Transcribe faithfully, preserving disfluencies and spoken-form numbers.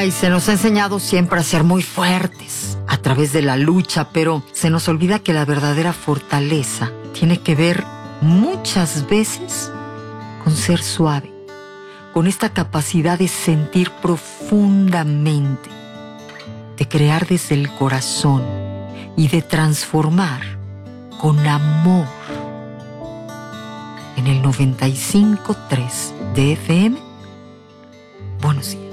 Ay, se nos ha enseñado siempre a ser muy fuertes a través de la lucha, pero se nos olvida que la verdadera fortaleza tiene que ver muchas veces con ser suave, con esta capacidad de sentir profundamente, de crear desde el corazón y de transformar con amor. En el noventa y cinco punto tres de F M, buenos días.